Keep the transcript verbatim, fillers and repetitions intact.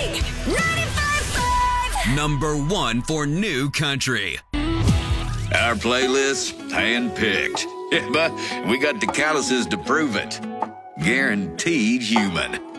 Big ninety-five point five. Number one for new country. Our playlist, hand-picked. But we got the calluses to prove it. Guaranteed human.